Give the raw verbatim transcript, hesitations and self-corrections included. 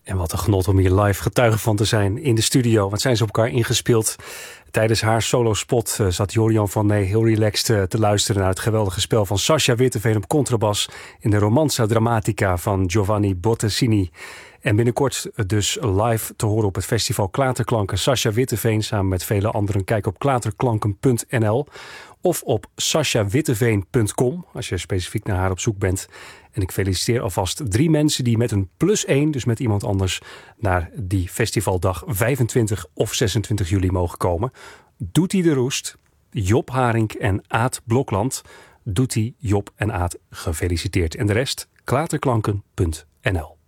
En wat een genot om hier live getuige van te zijn in de studio. Wat zijn ze op elkaar ingespeeld. Tijdens haar solo-spot uh, zat Jorian van Nee heel relaxed uh, te luisteren naar het geweldige spel van Sascha Witteveen op contrabas in de Romanza Dramatica van Giovanni Bottesini. En binnenkort dus live te horen op het festival Klaterklanken. Sascha Witteveen samen met vele anderen. Kijk op klaterklanken punt n l of op sascha witteveen punt com als je specifiek naar haar op zoek bent. En ik feliciteer alvast drie mensen die met een plus één, dus met iemand anders, naar die festivaldag vijfentwintig of zesentwintig juli mogen komen. Doetie de Roest, Job Haring en Aad Blokland. Doetie, Job en Aad, gefeliciteerd. En de rest, klaterklanken punt n l.